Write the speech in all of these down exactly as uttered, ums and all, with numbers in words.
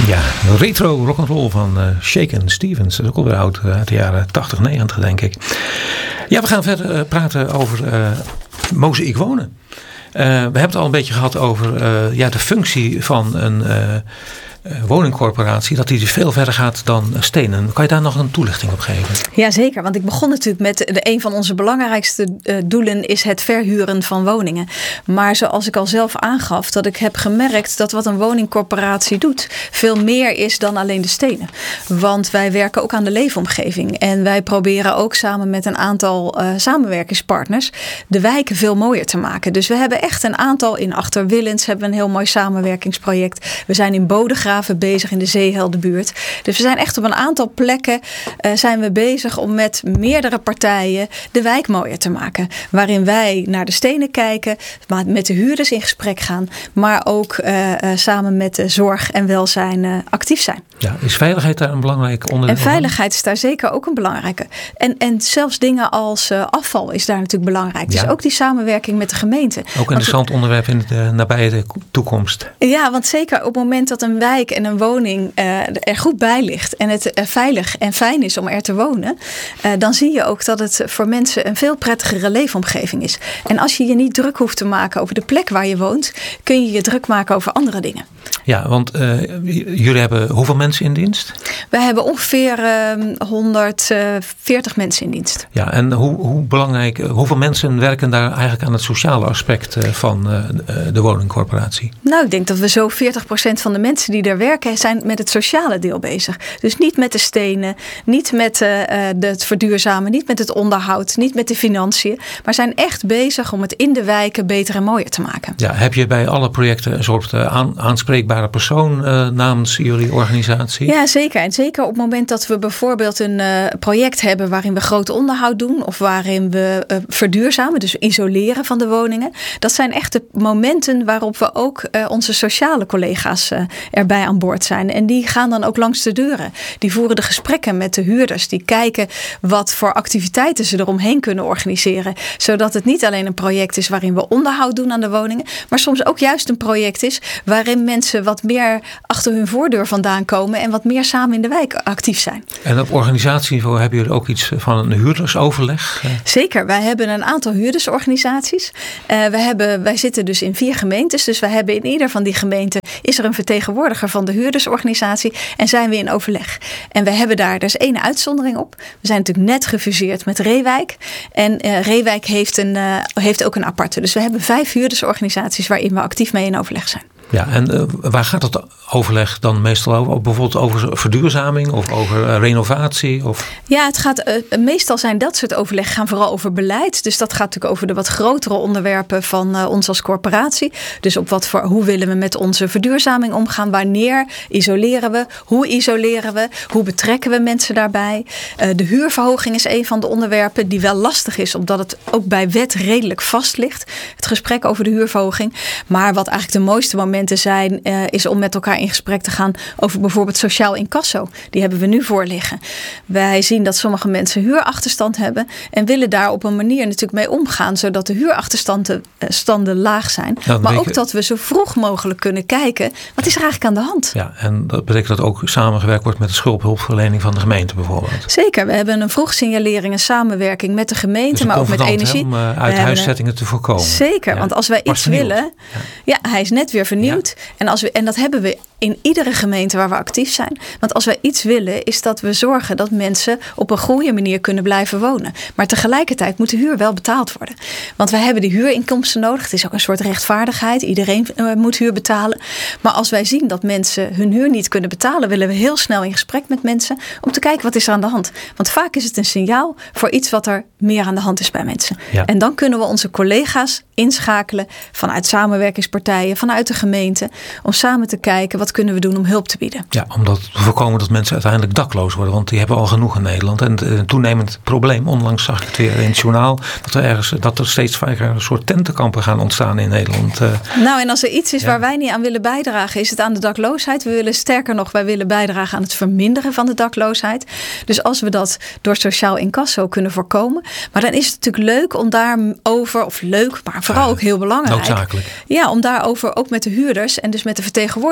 Ja, retro rock'n'roll van uh, Shakin' Stevens. Dat is ook alweer oud, uh, uit de jaren tachtig, negentig denk ik. Ja, we gaan verder uh, praten over uh, Mozaïek Wonen. Uh, we hebben het al een beetje gehad over uh, ja, de functie van een uh, uh, woningcorporatie. Dat die dus veel verder gaat dan stenen. Kan je daar nog een toelichting op geven? Jazeker, want ik begon natuurlijk met de, een van onze belangrijkste uh, doelen is het verhuren van woningen. Maar zoals ik al zelf aangaf, dat ik heb gemerkt dat wat een woningcorporatie doet veel meer is dan alleen de stenen. Want wij werken ook aan de leefomgeving. En wij proberen ook samen met een aantal uh, samenwerkingspartners de wijken veel mooier te maken. Dus we hebben echt een aantal, in Achterwillens hebben we een heel mooi samenwerkingsproject. We zijn in Bodegraven bezig in de Zeeheldenbuurt. Dus we zijn echt op een aantal plekken uh, zijn we bezig om met meerdere partijen de wijk mooier te maken. Waarin wij naar de stenen kijken, met de huurders in gesprek gaan, maar ook uh, uh, samen met de zorg en welzijn uh, actief zijn. Ja, is veiligheid daar een belangrijk onderdeel En veiligheid is daar zeker ook een belangrijke. En, en zelfs dingen als uh, afval is daar natuurlijk belangrijk. Ja. Dus ook die samenwerking met de gemeente. Ook een interessant onderwerp in de nabije toekomst. Ja, want zeker op het moment dat een wijk en een woning uh, er goed bij ligt en het uh, veilig en fijn is om er te wonen, uh, dan zie je ook dat het voor mensen een veel prettigere leefomgeving is. En als je je niet druk hoeft te maken over de plek waar je woont, kun je je druk maken over andere dingen. Ja, want uh, jullie hebben hoeveel mensen in dienst? We hebben ongeveer uh, honderdveertig mensen in dienst. Ja, en hoe, hoe belangrijk, hoeveel mensen werken daar eigenlijk aan het sociale aspect van uh, de woningcorporatie? Nou, ik denk dat we zo veertig procent van de mensen die daar werken zijn met het sociale deel bezig. Dus niet met de stenen, niet met uh, de, het verduurzamen, niet met het onderhoud, niet met de financiën. Maar zijn echt bezig om het in de wijken beter en mooier te maken. Ja, heb je bij alle projecten een soort uh, aan, aanspreekbare persoon uh, namens jullie organisatie? Ja, zeker. En zeker op het moment dat we bijvoorbeeld een uh, project hebben waarin we groot onderhoud doen of waarin we uh, verduurzamen, dus isoleren van de woningen. Dat zijn echt de momenten waarop we ook uh, onze sociale collega's uh, erbij aan boord zijn. En die gaan dan ook langs de deuren. Die voeren de gesprekken met de huurders. Die kijken wat voor activiteiten ze eromheen kunnen organiseren. Zodat het niet alleen een project is waarin we onderhoud doen aan de woningen, maar soms ook juist een project is waarin mensen wat meer achter hun voordeur vandaan komen en wat meer samen in de wijk actief zijn. En op organisatieniveau hebben jullie ook iets van een huurdersoverleg? Zeker, wij hebben een aantal huurdersorganisaties. Uh, we hebben, wij zitten dus in vier gemeentes, dus we hebben in ieder van die gemeenten is er een vertegenwoordiger van de huurdersorganisatie en zijn we in overleg. En we hebben daar, er is één uitzondering op. We zijn natuurlijk net gefuseerd met Reewijk en uh, Reewijk heeft, een, uh, heeft ook een aparte. Dus we hebben vijf huurdersorganisaties waarin we actief mee in overleg zijn. Ja, en uh, waar gaat het overleg dan meestal over? Bijvoorbeeld over verduurzaming of over uh, renovatie? Of? Ja, het gaat, uh, meestal zijn dat soort overleg gaan vooral over beleid. Dus dat gaat natuurlijk over de wat grotere onderwerpen van uh, ons als corporatie. Dus op wat voor, hoe willen we met onze verduurzaming omgaan? Wanneer isoleren we? Hoe isoleren we? Hoe betrekken we mensen daarbij? Uh, de huurverhoging is een van de onderwerpen die wel lastig is, omdat het ook bij wet redelijk vast ligt. Het gesprek over de huurverhoging. Maar wat eigenlijk de mooiste momenten zijn, uh, is om met elkaar in gesprek te gaan over bijvoorbeeld sociaal incasso. Die hebben we nu voor liggen. Wij zien dat sommige mensen huurachterstand hebben en willen daar op een manier natuurlijk mee omgaan, zodat de huurachterstanden uh, standen laag zijn. Ja, maar ook dat we zo vroeg mogelijk kunnen kijken, wat is er eigenlijk aan de hand? Ja, en dat betekent dat ook samengewerkt wordt met de schuldhulpverlening van de gemeente bijvoorbeeld? Zeker, we hebben een vroegsignalering en samenwerking met de gemeente, dus maar ook met energie. Om uh, uit huiszettingen te voorkomen. Zeker, ja, want als wij iets willen, ja. ja, hij is net weer vernieuwd. Ja. En, als we, en dat hebben we in iedere gemeente waar we actief zijn. Want als wij iets willen, is dat we zorgen dat mensen op een goede manier kunnen blijven wonen. Maar tegelijkertijd moet de huur wel betaald worden. Want wij hebben die huurinkomsten nodig. Het is ook een soort rechtvaardigheid. Iedereen uh, moet huur betalen. Maar als wij zien dat mensen hun huur niet kunnen betalen, willen we heel snel in gesprek met mensen om te kijken wat is er aan de hand. Want vaak is het een signaal voor iets wat er meer aan de hand is bij mensen. Ja. En dan kunnen we onze collega's inschakelen vanuit samenwerkingspartijen, vanuit de gemeente, om samen te kijken wat kunnen we doen om hulp te bieden. Ja, om dat te voorkomen dat mensen uiteindelijk dakloos worden, want die hebben al genoeg in Nederland. En een toenemend probleem, onlangs zag ik het weer in het journaal, dat er, ergens, dat er steeds vaker een soort tentenkampen gaan ontstaan in Nederland. Nou, en als er iets is ja. waar wij niet aan willen bijdragen, is het aan de dakloosheid. We willen sterker nog, wij willen bijdragen aan het verminderen van de dakloosheid. Dus als we dat door sociaal incasso kunnen voorkomen. Maar dan is het natuurlijk leuk om daarover, of leuk, maar vooral ja, ook heel belangrijk. Noodzakelijk. Ja, om daarover ook met de huurders en dus met de vertegenwoordigers van de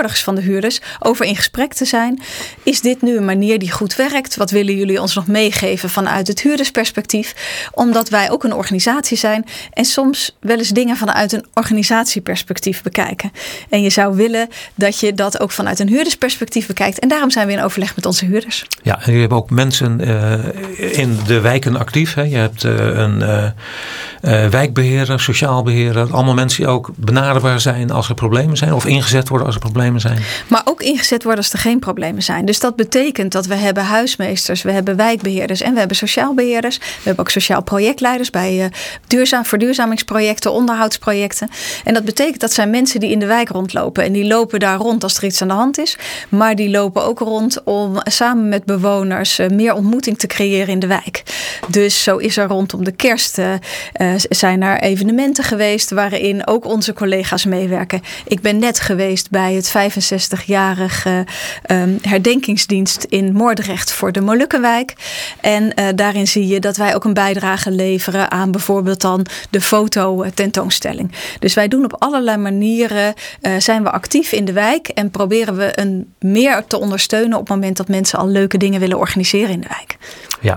huurders over in gesprek te zijn. Is dit nu een manier die goed werkt? Wat willen jullie ons nog meegeven vanuit het huurdersperspectief? Omdat wij ook een organisatie zijn en soms wel eens dingen vanuit een organisatieperspectief bekijken. En je zou willen dat je dat ook vanuit een huurdersperspectief bekijkt. En daarom zijn we in overleg met onze huurders. Ja, en je hebt ook mensen uh, in de wijken actief. Hè? Je hebt uh, een uh, uh, wijkbeheerder, sociaal beheerder. Allemaal mensen die ook benaderbaar zijn als er problemen zijn. Of ingezet worden als er problemen zijn. Maar ook ingezet worden als er geen problemen zijn. Dus dat betekent dat we hebben huismeesters, we hebben wijkbeheerders en we hebben sociaal beheerders. We hebben ook sociaal projectleiders bij uh, duurzaam, verduurzamingsprojecten, onderhoudsprojecten. En dat betekent dat zijn mensen die in de wijk rondlopen. En die lopen daar rond als er iets aan de hand is. Maar die lopen ook rond om samen met bewoners uh, meer ontmoeting te creëren in de wijk. Dus zo is er rondom de kerst uh, uh, zijn er evenementen geweest waarin ook onze collega's meewerken. Ik ben net geweest bij het vijfenzestigjarige uh, um, herdenkingsdienst in Moordrecht voor de Molukkenwijk. En uh, daarin zie je dat wij ook een bijdrage leveren aan bijvoorbeeld dan de fototentoonstelling. Dus wij doen op allerlei manieren, uh, zijn we actief in de wijk en proberen we een meer te ondersteunen op het moment dat mensen al leuke dingen willen organiseren in de wijk. Ja,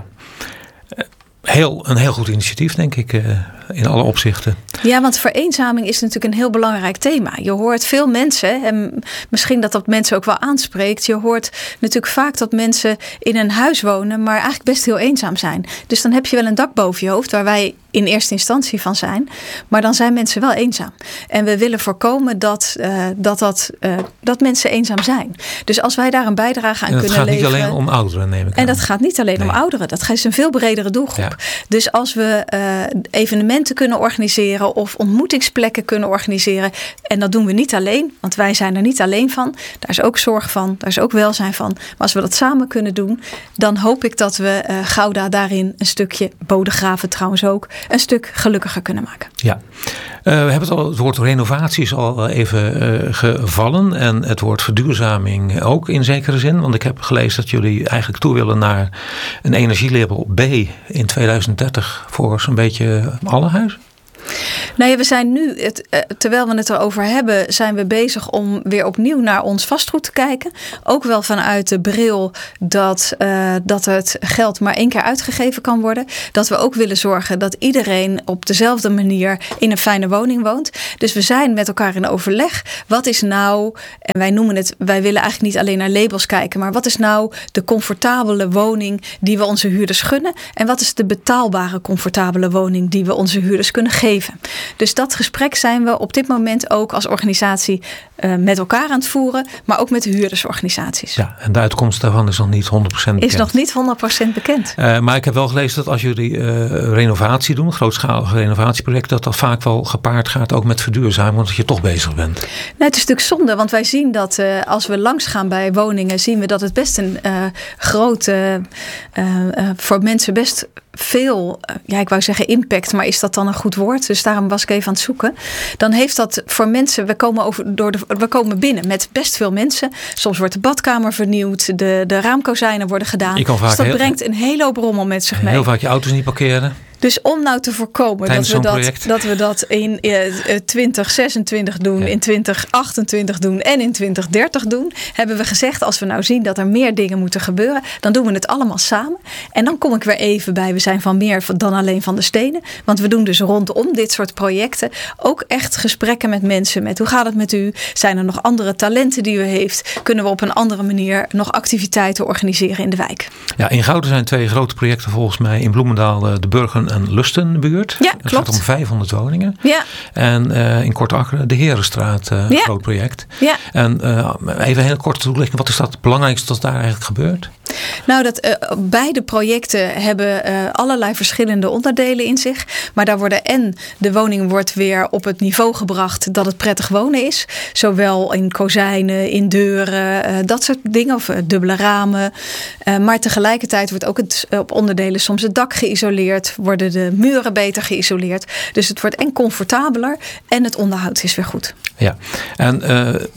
heel, een heel goed initiatief denk ik uh, in alle opzichten. Ja, want vereenzaming is natuurlijk een heel belangrijk thema. Je hoort veel mensen, en misschien dat dat mensen ook wel aanspreekt. Je hoort natuurlijk vaak dat mensen in een huis wonen, maar eigenlijk best heel eenzaam zijn. Dus dan heb je wel een dak boven je hoofd, waar wij in eerste instantie van zijn. Maar dan zijn mensen wel eenzaam. En we willen voorkomen dat, uh, dat, dat, uh, dat mensen eenzaam zijn. Dus als wij daar een bijdrage aan kunnen leveren. En dat gaat niet alleen om ouderen, neem ik aan. En dat gaat niet alleen nee. om ouderen. Dat is een veel bredere doelgroep. Ja. Dus als we uh, evenementen kunnen organiseren of ontmoetingsplekken kunnen organiseren. En dat doen we niet alleen, want wij zijn er niet alleen van. Daar is ook zorg van, daar is ook welzijn van. Maar als we dat samen kunnen doen, dan hoop ik dat we uh, Gouda daarin een stukje, Bodegraven trouwens ook, een stuk gelukkiger kunnen maken. Ja, uh, we hebben het al, het woord renovatie is al even uh, gevallen. En het woord verduurzaming ook in zekere zin. Want ik heb gelezen dat jullie eigenlijk toe willen naar een energielabel B in tweeduizend dertig voor zo'n beetje alle huizen. Nou ja, we zijn nu, het, uh, terwijl we het erover hebben, zijn we bezig om weer opnieuw naar ons vastgoed te kijken. Ook wel vanuit de bril dat, uh, dat het geld maar één keer uitgegeven kan worden. Dat we ook willen zorgen dat iedereen op dezelfde manier in een fijne woning woont. Dus we zijn met elkaar in overleg. Wat is nou, en wij noemen het, wij willen eigenlijk niet alleen naar labels kijken, maar wat is nou de comfortabele woning die we onze huurders gunnen? En wat is de betaalbare comfortabele woning die we onze huurders kunnen geven? Dus dat gesprek zijn we op dit moment ook als organisatie uh, met elkaar aan het voeren, maar ook met de huurdersorganisaties. Ja, en de uitkomst daarvan is nog niet honderd procent bekend. Is nog niet honderd procent bekend. Uh, maar ik heb wel gelezen dat als jullie uh, renovatie doen, grootschalige renovatieprojecten, dat dat vaak wel gepaard gaat ook met verduurzaming, want dat je toch bezig bent. Nou, het is natuurlijk zonde, want wij zien dat uh, als we langs gaan bij woningen, zien we dat het best een uh, grote, uh, uh, voor mensen best veel, ja, ik wou zeggen impact, maar is dat dan een goed woord? Dus daarom was ik even aan het zoeken. Dan heeft dat voor mensen, we komen, over, door de, we komen binnen met best veel mensen. Soms wordt de badkamer vernieuwd, de, de raamkozijnen worden gedaan. Je kan vaak dus dat heel, brengt een hele hoop rommel met zich mee. Heel vaak je auto's niet parkeren. Dus om nou te voorkomen dat we dat, dat we dat in uh, twintig zesentwintig doen, ja. in twintig achtentwintig doen en in twintig dertig doen, hebben we gezegd, als we nou zien dat er meer dingen moeten gebeuren, dan doen we het allemaal samen. En dan kom ik weer even bij, we zijn van meer dan alleen van de stenen. Want we doen dus rondom dit soort projecten ook echt gesprekken met mensen. Met hoe gaat het met u? Zijn er nog andere talenten die u heeft? Kunnen we op een andere manier nog activiteiten organiseren in de wijk? Ja, in Gouda zijn twee grote projecten volgens mij. In Bloemendaal de Burgen en Lustenbuurt. Ja, het klopt. gaat om vijfhonderd woningen. Ja. En uh, in Kortakker de Herenstraat, uh, ja. groot project. Ja. En uh, even een hele korte toelichting. Wat is dat het belangrijkste dat daar eigenlijk gebeurt? Nou, dat uh, beide projecten hebben uh, allerlei verschillende onderdelen in zich. Maar daar worden en de woning wordt weer op het niveau gebracht dat het prettig wonen is. Zowel in kozijnen, in deuren, uh, dat soort dingen. Of uh, dubbele ramen. Uh, maar tegelijkertijd wordt ook het, uh, op onderdelen soms het dak geïsoleerd. Worden de muren beter geïsoleerd. Dus het wordt en comfortabeler en het onderhoud is weer goed. Ja, en uh,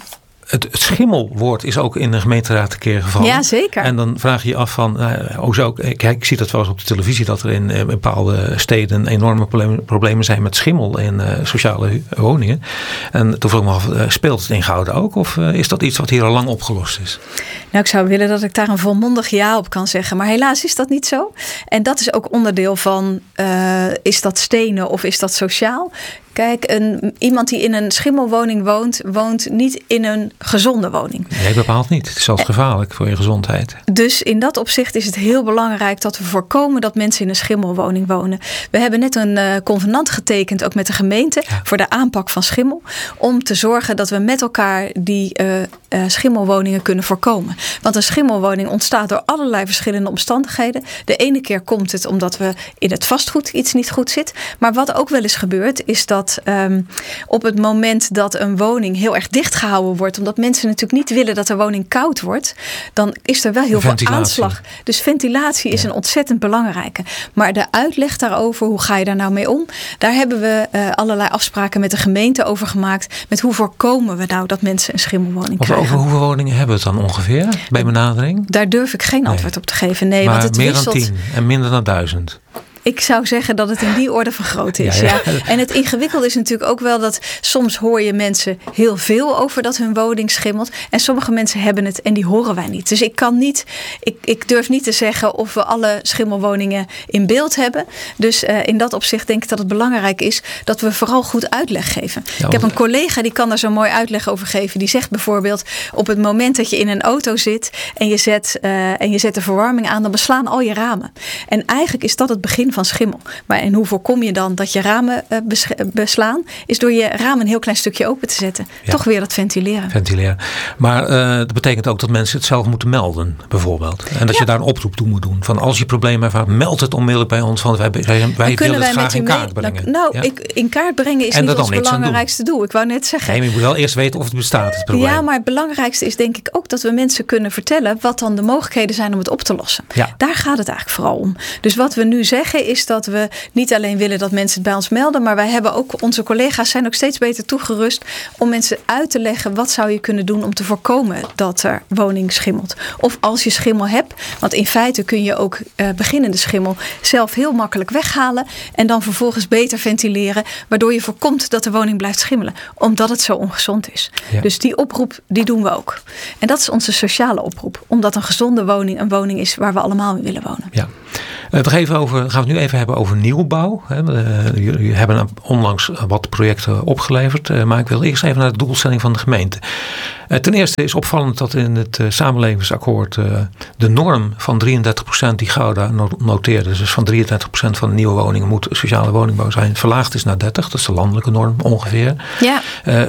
het, het schimmelwoord is ook in de gemeenteraad een keer gevallen. Ja, zeker. En dan vraag je je af van, uh, oh zo, kijk, ik zie dat wel eens op de televisie, dat er in, in bepaalde steden enorme problemen, problemen zijn met schimmel in uh, sociale woningen. En toen vroeg ik me af, uh, speelt het in Gouda ook? Of uh, is dat iets wat hier al lang opgelost is? Nou, ik zou willen dat ik daar een volmondig ja op kan zeggen. Maar helaas is dat niet zo. En dat is ook onderdeel van, uh, is dat stenen of is dat sociaal? Kijk, een, iemand die in een schimmelwoning woont, woont niet in een gezonde woning. Nee, bepaald niet. Het is zelfs gevaarlijk voor je gezondheid. Dus in dat opzicht is het heel belangrijk dat we voorkomen dat mensen in een schimmelwoning wonen. We hebben net een uh, convenant getekend, ook met de gemeente, ja. voor de aanpak van schimmel. Om te zorgen dat we met elkaar die uh, uh, schimmelwoningen kunnen voorkomen. Want een schimmelwoning ontstaat door allerlei verschillende omstandigheden. De ene keer komt het omdat we in het vastgoed iets niet goed zit. Maar wat ook wel eens gebeurt, is dat Dat um, op het moment dat een woning heel erg dichtgehouden wordt, omdat mensen natuurlijk niet willen dat de woning koud wordt, dan is er wel heel veel aanslag. Dus ventilatie is ja. een ontzettend belangrijke. Maar de uitleg daarover, hoe ga je daar nou mee om? Daar hebben we uh, allerlei afspraken met de gemeente over gemaakt. Met hoe voorkomen we nou dat mensen een schimmelwoning of krijgen? Over hoeveel woningen hebben we het dan ongeveer bij benadering? Daar durf ik geen antwoord nee. op te geven. Nee, maar want het meer wisselt. dan tien en minder dan duizend. Ik zou zeggen dat het in die orde van grootte is. Ja, ja. Ja. En het ingewikkelde is natuurlijk ook wel dat soms hoor je mensen heel veel over dat hun woning schimmelt. En sommige mensen hebben het en die horen wij niet. Dus ik kan niet, ik, ik durf niet te zeggen of we alle schimmelwoningen in beeld hebben. Dus uh, in dat opzicht denk ik dat het belangrijk is dat we vooral goed uitleg geven. Ja, ik heb een collega die kan daar zo mooi uitleg over geven. Die zegt bijvoorbeeld op het moment dat je in een auto zit en je zet, uh, en je zet de verwarming aan, dan beslaan al je ramen. En eigenlijk is dat het begin van schimmel. Maar en hoe voorkom je dan dat je ramen uh, bes- beslaan? Is door je ramen een heel klein stukje open te zetten. Ja. Toch weer dat ventileren. Ventileren. Maar uh, dat betekent ook dat mensen het zelf moeten melden, bijvoorbeeld. En dat ja. je daar een oproep toe moet doen. Van als je problemen ervaart, meld het onmiddellijk bij ons. Want wij, wij, wij willen het graag in kaart mee, brengen. Nou, ja? ik, in kaart brengen is en niet ons belangrijkste doel. Ik wou net zeggen. Nee, maar je moet wel eerst weten of het bestaat, het probleem. Ja, maar het belangrijkste is denk ik ook dat we mensen kunnen vertellen wat dan de mogelijkheden zijn om het op te lossen. Ja. Daar gaat het eigenlijk vooral om. Dus wat we nu zeggen is dat we niet alleen willen dat mensen het bij ons melden, maar wij hebben ook, onze collega's zijn ook steeds beter toegerust om mensen uit te leggen wat zou je kunnen doen om te voorkomen dat er woning schimmelt. Of als je schimmel hebt, want in feite kun je ook uh, beginnende schimmel zelf heel makkelijk weghalen en dan vervolgens beter ventileren, waardoor je voorkomt dat de woning blijft schimmelen, omdat het zo ongezond is. Ja. Dus die oproep, die doen we ook. En dat is onze sociale oproep, omdat een gezonde woning een woning is waar we allemaal in willen wonen. Ja. Uh, nog even over, gaan we het nu even hebben over nieuwbouw. Uh, jullie hebben onlangs wat projecten opgeleverd. Uh, maar ik wil eerst even naar de doelstelling van de gemeente. Uh, ten eerste is opvallend dat in het uh, samenlevingsakkoord uh, de norm van drieëndertig procent die Gouda noteerde. Dus van drieëndertig procent van de nieuwe woningen moet sociale woningbouw zijn. Verlaagd is naar dertig. Dat is de landelijke norm ongeveer. Ja. Uh,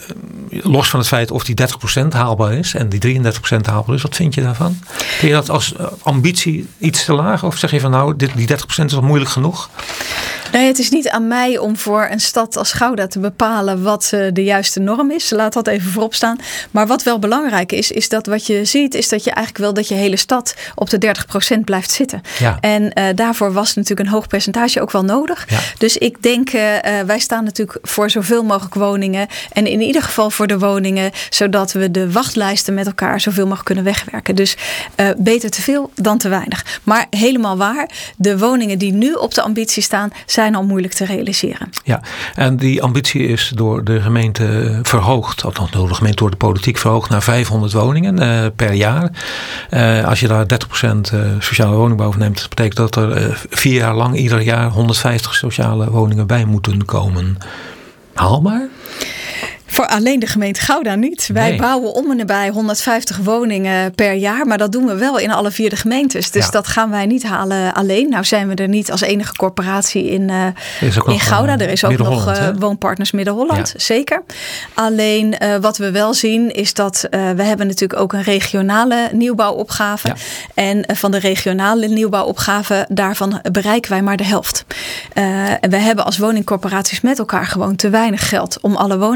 los van het feit of die dertig procent haalbaar is en die drieëndertig procent haalbaar is. Wat vind je daarvan? Vind je dat als ambitie iets te laag? Of zeg je van nou, dit, die dertig procent is al moeilijk genoeg? Nee, het is niet aan mij om voor een stad als Gouda te bepalen wat uh, de juiste norm is. Laat dat even voorop staan. Maar wat wel belangrijk is, is dat wat je ziet, is dat je eigenlijk wil dat je hele stad op de dertig procent blijft zitten. Ja. En uh, daarvoor was natuurlijk een hoog percentage ook wel nodig. Ja. Dus ik denk, uh, wij staan natuurlijk voor zoveel mogelijk woningen. En in ieder geval voor de woningen, zodat we de wachtlijsten met elkaar zoveel mogelijk kunnen wegwerken. Dus uh, beter te veel dan te weinig. Maar helemaal waar, de woningen die nu op de ambitie staan, zijn al moeilijk te realiseren. Ja, en die ambitie is door de gemeente verhoogd, althans door de gemeente door de politiek verhoogd naar vijfhonderd woningen uh, per jaar. Uh, als je daar dertig procent uh, sociale woningbouw van neemt, dat betekent dat er uh, vier jaar lang ieder jaar honderdvijftig sociale woningen bij moeten komen. Haalbaar? Voor alleen de gemeente Gouda niet. Wij nee. bouwen om en nabij honderdvijftig woningen per jaar. Maar dat doen we wel in alle vier de gemeentes. Dus ja. dat gaan wij niet halen alleen. Nou zijn we er niet als enige corporatie in, uh, in Gouda. Er is ook nog uh, Woonpartners Midden-Holland. Ja. Zeker. Alleen uh, wat we wel zien is dat uh, we hebben natuurlijk ook een regionale nieuwbouwopgave. Ja. En uh, van de regionale nieuwbouwopgave daarvan bereiken wij maar de helft. Uh, en we hebben als woningcorporaties met elkaar gewoon te weinig geld om alle woningen te bouwen.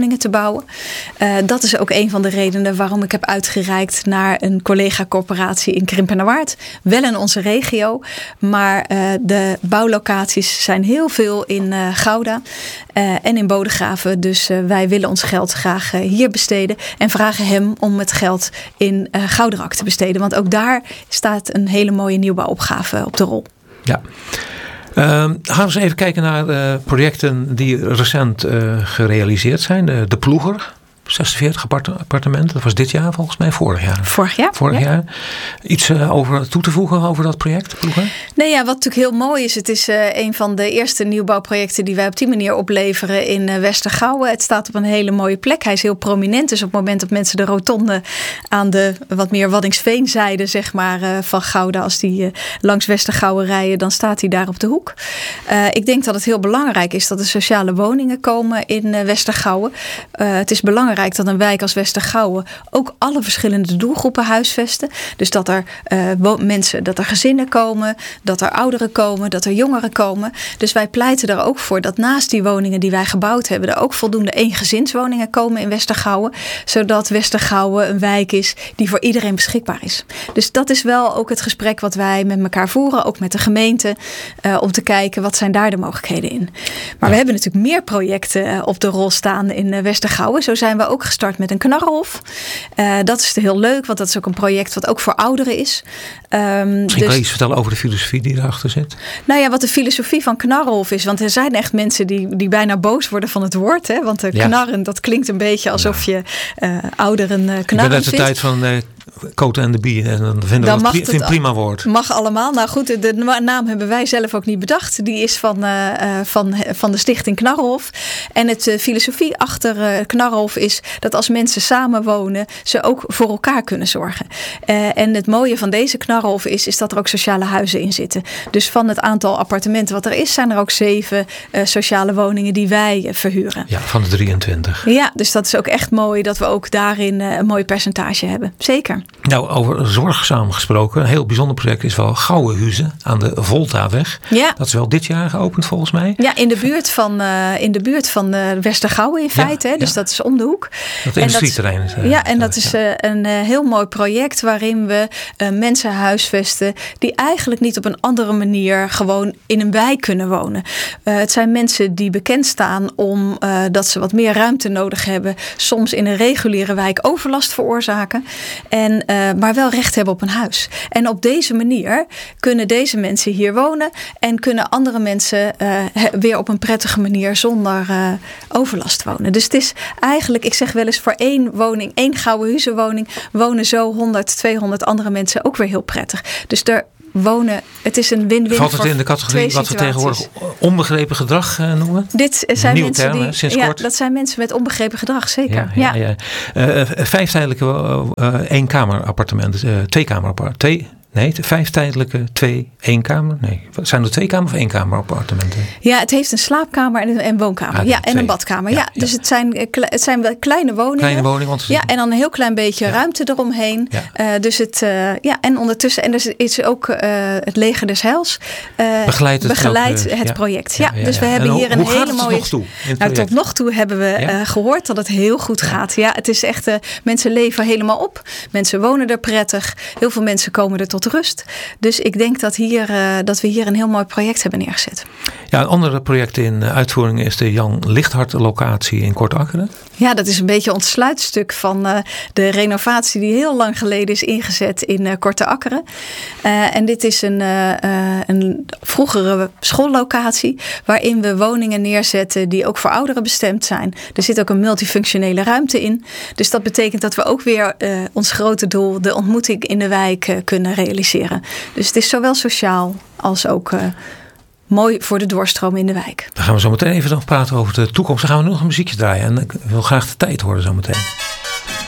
bouwen. Uh, dat is ook een van de redenen waarom ik heb uitgereikt naar een collega-corporatie in Krimpenerwaard. Wel in onze regio, maar uh, de bouwlocaties zijn heel veel in uh, Gouda uh, en in Bodegraven. Dus uh, wij willen ons geld graag uh, hier besteden en vragen hem om het geld in uh, Gouderak te besteden. Want ook daar staat een hele mooie nieuwbouwopgave op de rol. Ja. Uh, gaan we eens even kijken naar uh, projecten die recent uh, gerealiseerd zijn. De, de Ploeger, zesenveertig appartementen. Dat was dit jaar volgens mij, vorig jaar. Vorig jaar. Vorig ja. jaar. Iets uh, over toe te voegen over dat project, Ploeger? Nee, ja, wat natuurlijk heel mooi is. Het is uh, een van de eerste nieuwbouwprojecten die wij op die manier opleveren in uh, Westergouwen. Het staat op een hele mooie plek. Hij is heel prominent. Dus op het moment dat mensen de rotonde aan de wat meer Waddinxveen-zijde zeg maar, uh, van Gouda, als die uh, langs Westergouwen rijden, dan staat hij daar op de hoek. Uh, ik denk dat het heel belangrijk is dat er sociale woningen komen in uh, Westergouwen. Uh, het is belangrijk dat een wijk als Westergouwen ook alle verschillende doelgroepen huisvesten. Dus dat er uh, mensen, dat er gezinnen komen, dat er ouderen komen, dat er jongeren komen. Dus wij pleiten er ook voor dat naast die woningen die wij gebouwd hebben, er ook voldoende eengezinswoningen komen in Westergouwen. Zodat Westergouwen een wijk is die voor iedereen beschikbaar is. Dus dat is wel ook het gesprek wat wij met elkaar voeren, ook met de gemeente, uh, om te kijken wat zijn daar de mogelijkheden in. Maar ja. we hebben natuurlijk meer projecten uh, op de rol staan in uh, Westergouwen. Zo zijn we ook gestart met een knarrenhof. Uh, dat is heel leuk, want dat is ook een project wat ook voor ouderen is. Um, Misschien dus, kan je iets vertellen over de filosofie die erachter zit? Nou ja, wat de filosofie van knarrenhof is. Want er zijn echt mensen die, die bijna boos worden van het woord. Hè? Want de ja. knarren, dat klinkt een beetje alsof je uh, ouderen uh, knarren vindt. Ik ben uit de tijd van... Uh, Koten en de Bie. En dan vinden dan we dat pri- een prima woord. Mag allemaal. Nou goed, de, de naam hebben wij zelf ook niet bedacht. Die is van, uh, van, van de stichting Knarrenhof. En het uh, filosofie achter uh, Knarrenhof is dat als mensen samenwonen, ze ook voor elkaar kunnen zorgen. Uh, en het mooie van deze Knarrenhof is, is dat er ook sociale huizen in zitten. Dus van het aantal appartementen wat er is, zijn er ook zeven uh, sociale woningen die wij uh, verhuren. Ja, van de drieëntwintig. Ja, dus dat is ook echt mooi dat we ook daarin uh, een mooi percentage hebben. Zeker. Nou, over zorgzaam gesproken. Een heel bijzonder project is wel Gouwenhuizen aan de Voltaweg. Ja. Dat is wel dit jaar geopend volgens mij. Ja, in de buurt van, uh, in de buurt van uh, Westergouwen in feite. Ja, hè? Dus ja. dat is om de hoek. Dat industrieterrein is. Uh, ja, en dat is uh, een uh, heel mooi project waarin we uh, mensen huisvesten die eigenlijk niet op een andere manier gewoon in een wijk kunnen wonen. Uh, het zijn mensen die bekend staan om uh, dat ze wat meer ruimte nodig hebben. Soms in een reguliere wijk overlast veroorzaken. En, uh, maar wel recht hebben op een huis. En op deze manier kunnen deze mensen hier wonen. En kunnen andere mensen uh, weer op een prettige manier zonder uh, overlast wonen. Dus het is eigenlijk, ik zeg wel eens voor één woning, één Gouwenhuizenwoning, wonen zo honderd, tweehonderd andere mensen ook weer heel prettig. Dus er wonen, het is een win-win. Valt het in de categorie wat we tegenwoordig onbegrepen gedrag uh, noemen? Dit zijn Nieuwe mensen term, die, sinds ja, kort. dat zijn mensen met onbegrepen gedrag, zeker. Ja, ja, ja. ja. Uh, vijf tijdelijke uh, eenkamerappartementen, uh, twee kamerappartementen, twee. Nee, vijf tijdelijke, twee, één kamer. Nee, zijn er twee kamer of één kamer appartementen? Ja, het heeft een slaapkamer en een, en woonkamer. Ah, ja, en een badkamer. Ja, ja, ja. Dus het zijn, het zijn kleine woningen. Kleine woningen. Want ja, en dan een heel klein beetje ja. ruimte eromheen. Ja. Uh, dus het, uh, ja, en ondertussen, en er is ook uh, het Leger des Heils. Uh, begeleidt het, begeleidt ook, uh, het ja. project. Ja, ja, ja, ja, dus we ja. hebben en hier hoe, een hoe hele gaat het mooie. Nog toe nou, tot nog toe hebben we ja? uh, gehoord dat het heel goed gaat. Ja, het is echt, uh, mensen leven helemaal op. Mensen wonen er prettig. Heel veel mensen komen er tot rust. Dus ik denk dat, hier, uh, dat we hier een heel mooi project hebben neergezet. Ja, een ander project in uitvoering is de Jan Lichthart locatie in Kortakkeren. Ja, dat is een beetje ons sluitstuk van uh, de renovatie die heel lang geleden is ingezet in uh, Kortakkeren. Uh, en dit is een, uh, uh, een vroegere schoollocatie waarin we woningen neerzetten die ook voor ouderen bestemd zijn. Er zit ook een multifunctionele ruimte in. Dus dat betekent dat we ook weer uh, ons grote doel, de ontmoeting in de wijk, uh, kunnen realiseren. Dus het is zowel sociaal als ook uh, mooi voor de doorstroom in de wijk. Dan gaan we zo meteen even nog praten over de toekomst. Dan gaan we nog een muziekje draaien. En ik wil graag de tijd horen zo meteen.